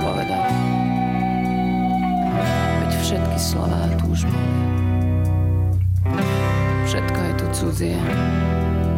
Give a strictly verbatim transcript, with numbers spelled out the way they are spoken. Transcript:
povedať. Veď všetky slová túžbou. Všetko je tu cudzie.